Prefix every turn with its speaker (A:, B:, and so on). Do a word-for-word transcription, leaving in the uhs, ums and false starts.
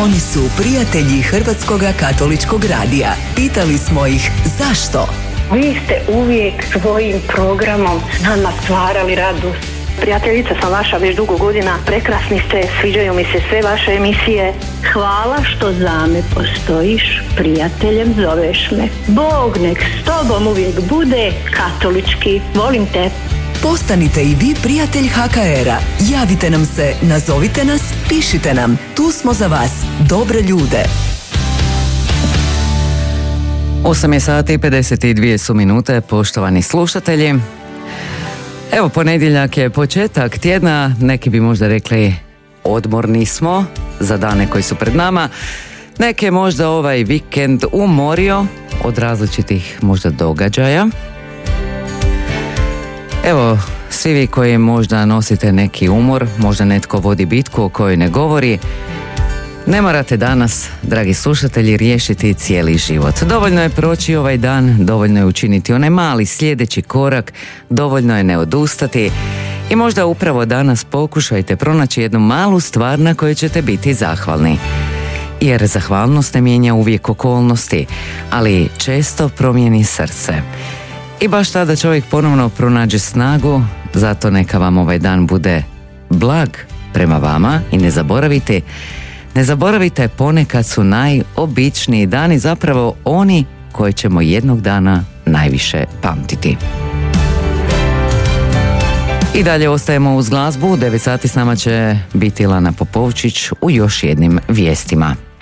A: Oni su prijatelji Hrvatskoga katoličkog radija. Pitali smo ih zašto?
B: Vi ste uvijek svojim programom nama stvarali radost. Prijateljica sam vaša već dugo godina, prekrasni ste, sviđaju mi se sve vaše emisije.
C: Hvala što za me postojiš, prijateljem zoveš me. Bog nek s tobom uvijek bude katolički, volim te.
A: Postanite i vi prijatelj ha ka era. Javite nam se, nazovite nas, pišite nam. Tu smo za vas, dobre ljude.
D: osam je sati i pedeset dvije su minute, poštovani slušatelji. Evo, ponedjeljak je početak tjedna, neki bi možda rekli odmorni smo za dane koji su pred nama. Neke možda ovaj vikend umorio od različitih možda događaja. Evo, svi vi koji možda nosite neki umor, možda netko vodi bitku o kojoj ne govori, ne morate danas, dragi slušatelji, riješiti cijeli život. Dovoljno je proći ovaj dan, dovoljno je učiniti onaj mali sljedeći korak, dovoljno je ne odustati i možda upravo danas pokušajte pronaći jednu malu stvar na kojoj ćete biti zahvalni. Jer zahvalnost ne mijenja uvijek okolnosti, ali često promijeni srce. I baš tada čovjek ponovno pronađe snagu, zato neka vam ovaj dan bude blag prema vama i ne zaboravite Ne zaboravite, ponekad su najobičniji dani zapravo oni koje ćemo jednog dana najviše pamtiti. I dalje ostajemo uz glazbu. U devet sati s nama će biti Lana Popovčić u još jednim vijestima.